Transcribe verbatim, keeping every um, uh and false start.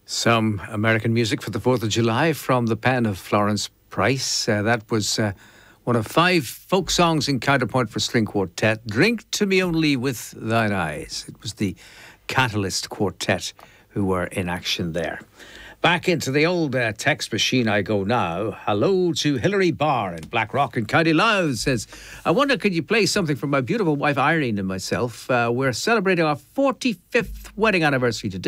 Some American music for the fourth of July from the pen of Florence Price. Uh, that was uh, one of five folk songs in counterpoint for string quartet. Drink to me only with thine eyes. It was the Catalyst Quartet who were in action there. Back into the old uh, text machine I go now. Hello to Hilary Barr in Blackrock in County Louth. Says, I wonder could you play something for my beautiful wife Irene and myself. Uh, we're celebrating our forty-fifth wedding anniversary today.